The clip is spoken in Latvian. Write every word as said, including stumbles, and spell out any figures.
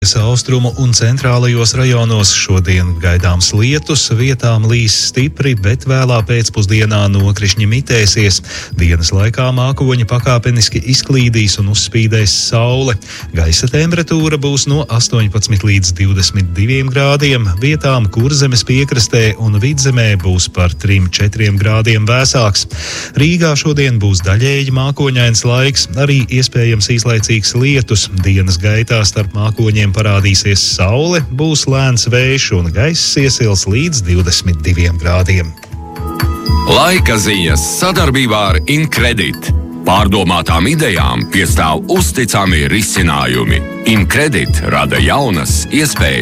Austrumu un centrālajos rajonos šodien gaidāms lietus, vietām līs stipri, bet vēlā pēcpusdienā nokrišņi mitēsies. Dienas laikā mākoņi pakāpeniski izklīdīs un uzspīdēs saule. Gaisa temperatūra būs no astoņpadsmit līdz divdesmit diviem grādiem, vietām Kurzemes piekrastē un Vidzemē būs par trim četriem grādiem vēsāks. Rīgā šodien būs daļēji mākoņains laiks, arī iespējams īslaicīgs lietus. Dienas gaitā starp mākoņiem parādīsies saule, būs lēns vējš un gaiss iesils līdz divdesmit diviem grādiem. Laika ziņas sadarbībā ar Incredit. Pārdomātām idejām piestāv uzticami risinājumi. Incredit rada jaunas iespējas.